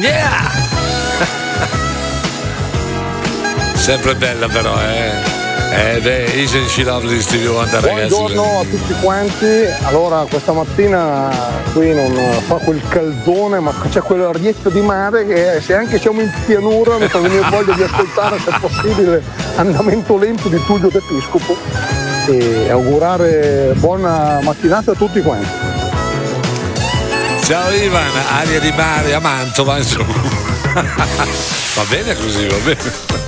Yeah! Sempre bella però, Isn't She Lovely di Stevie Wonder, ragazzi. Buongiorno a tutti quanti. Allora, questa mattina qui non fa quel caldone, ma c'è quell'arietto di mare che se anche siamo in pianura mi fa venire voglia di ascoltare, se possibile, Andamento lento di Tullio D'Episcopo e augurare buona mattinata a tutti quanti. Ciao Ivan, aria di mare a Mantova, insomma. Va bene così, va bene.